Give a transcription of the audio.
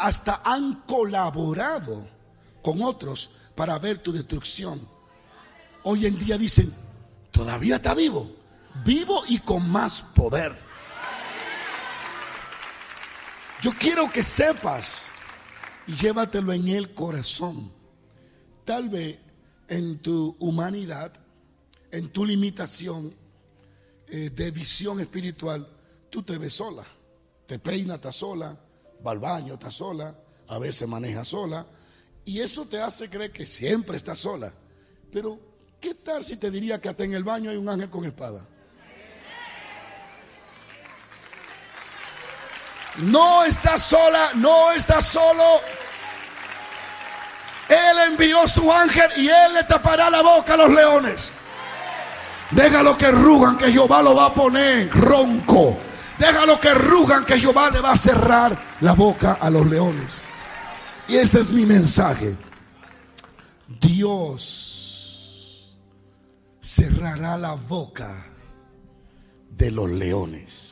hasta han colaborado con otros para ver tu destrucción. Hoy en día dicen, todavía está vivo, vivo y con más poder. Yo quiero que sepas y llévatelo en el corazón. Tal vez en tu humanidad, en tu limitación de visión espiritual, tú te ves sola. Te peinas, estás sola, va al baño, estás sola, a veces manejas sola. Y eso te hace creer que siempre estás sola. Pero, ¿qué tal si te diría que hasta en el baño hay un ángel con espada? No estás sola, no estás solo. Él envió su ángel y él le tapará la boca a los leones. Déjalo que rujan, que Jehová lo va a poner ronco. Déjalo que rujan, que Jehová le va a cerrar la boca a los leones. Y este es mi mensaje. Dios cerrará la boca de los leones.